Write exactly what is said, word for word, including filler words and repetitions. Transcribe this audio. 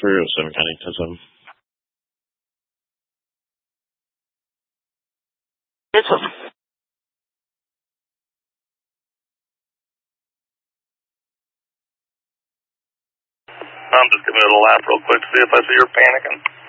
through semioticism. It's a I'm just giving it a laugh real quick to see if I see you're panicking.